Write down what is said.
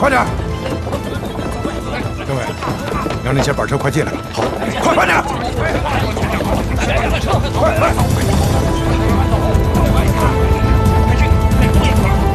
快点！政委，让那些板车快进来吧。好，快点！快！